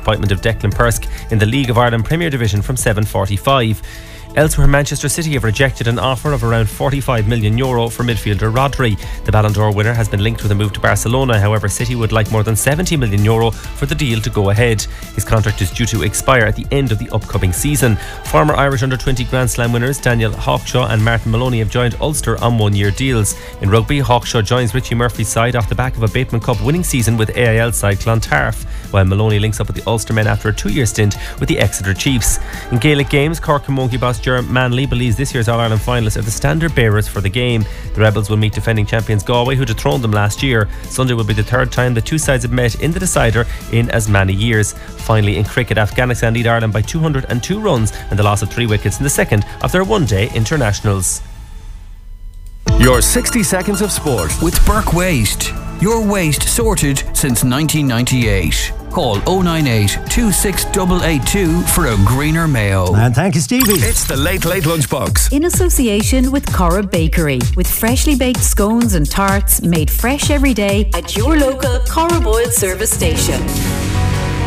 appointment of Declan Persk in the League of Ireland Premier Division from 7:45. Elsewhere, Manchester City have rejected an offer of around €45 million for midfielder Rodri. The Ballon d'Or winner has been linked with a move to Barcelona. However, City would like more than €70 million for the deal to go ahead. His contract is due to expire at the end of the upcoming season. Former Irish Under-20 Grand Slam winners Daniel Hawkshaw and Martin Maloney have joined Ulster on one-year deals. In rugby, Hawkshaw joins Richie Murphy's side off the back of a Bateman Cup winning season with AIL side Clontarf, while Maloney links up with the Ulster men after a 2-year stint with the Exeter Chiefs. In Gaelic games, Cork and Monkey boss Ger Manley believes this year's All-Ireland finalists are the standard bearers for the game. The Rebels will meet defending champions Galway, who dethroned them last year. Sunday will be the third time the two sides have met in the decider in as many years. Finally, in cricket, Afghanistan lead Ireland by 202 runs and the loss of 3 wickets in the second of their one-day internationals. Your 60 seconds of sport with Burke Waste. Your waste sorted since 1998. Call 098 26882 for a greener Mayo. And thank you, Stevie. It's the Late Late Lunchbox. In association with Cora Bakery, with freshly baked scones and tarts made fresh every day at your local Cora Boyle service station.